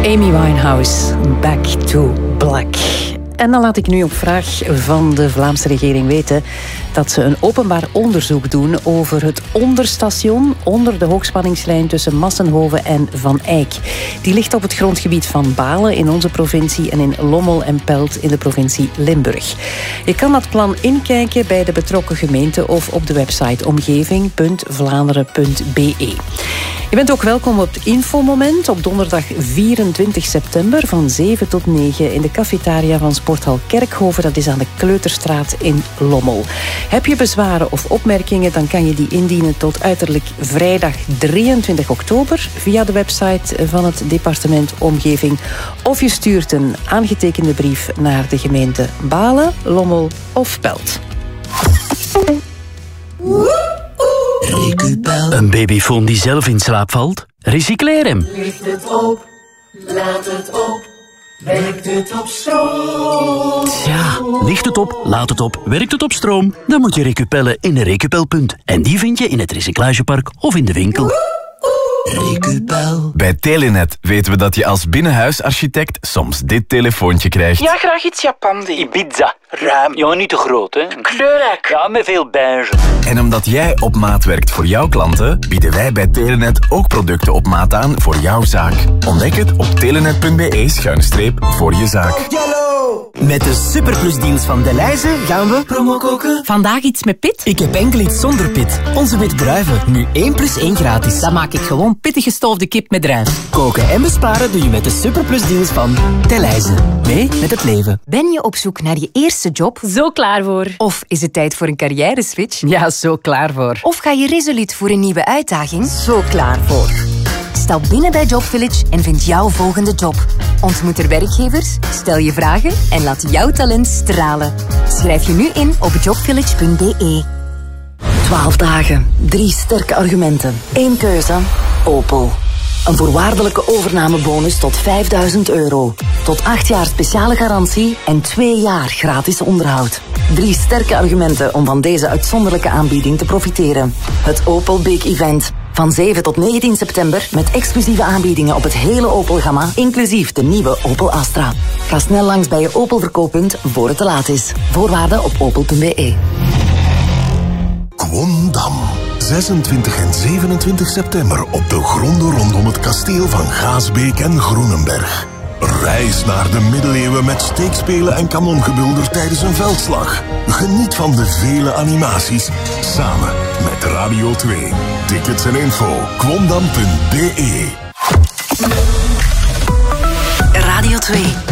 Amy Winehouse, Back to Black. En dan laat ik nu op vraag van de Vlaamse regering weten dat ze een openbaar onderzoek doen over het onderstation onder de hoogspanningslijn tussen Massenhoven en Van Eyck. Die ligt op het grondgebied van Balen in onze provincie en in Lommel en Pelt in de provincie Limburg. Je kan dat plan inkijken bij de betrokken gemeente of op de website omgeving.vlaanderen.be. Je bent ook welkom op het infomoment op donderdag 24 september van 7 tot 9 in de cafetaria van Sporthal Kerkhoven. Dat is aan de Kleuterstraat in Lommel. Heb je bezwaren of opmerkingen, dan kan je die indienen tot uiterlijk vrijdag 23 oktober via de website van het departement Omgeving. Of je stuurt een aangetekende brief naar de gemeente Balen, Lommel of Pelt. Recupel. Een babyfoon die zelf in slaap valt? Recycleer hem. Licht het op, laat het op, werkt het op stroom? Ja, licht het op, laat het op, werkt het op stroom? Dan moet je recupellen in een recupelpunt. En die vind je in het recyclagepark of in de winkel. Recupel. Bij Telenet weten we dat je als binnenhuisarchitect soms dit telefoontje krijgt. Ja, graag iets Japandi. Ibiza. Ruim. Ja, niet te groot, hè. Kleurrijk. Ja, met veel beige. En omdat jij op maat werkt voor jouw klanten, bieden wij bij Telenet ook producten op maat aan voor jouw zaak. Ontdek het op telenet.be/voor je zaak. Met de superplusdeals van Delhaize gaan we promo koken. Vandaag iets met pit? Ik heb enkel iets zonder pit. Onze witte druiven, nu 1 + 1 gratis. Dan maak ik gewoon pittig gestoofde kip met druif. Koken en besparen doe je met de superplusdeals van Delhaize. Mee met het leven. Ben je op zoek naar je eerste job? Zo klaar voor. Of is het tijd voor een carrière-switch? Ja, zo klaar voor. Of ga je resoluut voor een nieuwe uitdaging? Zo klaar voor. Stap binnen bij Job Village en vind jouw volgende job. Ontmoet er werkgevers, stel je vragen en laat jouw talent stralen. Schrijf je nu in op jobvillage.be. 12 dagen, 3 sterke argumenten, 1 keuze, Opel. Een voorwaardelijke overnamebonus tot €5.000. Tot 8 jaar speciale garantie en 2 jaar gratis onderhoud. 3 sterke argumenten om van deze uitzonderlijke aanbieding te profiteren. Het Opel Big Event. Van 7 tot 19 september met exclusieve aanbiedingen op het hele Opel-gamma, inclusief de nieuwe Opel Astra. Ga snel langs bij je Opel-verkooppunt voor het te laat is. Voorwaarden op opel.be. Kwondam. 26 en 27 september op de gronden rondom het kasteel van Gaasbeek en Groenenberg. Reis naar de middeleeuwen met steekspelen en kanongebulder tijdens een veldslag. Geniet van de vele animaties, samen met Radio 2. Tickets en info, kwondam.be. Radio 2.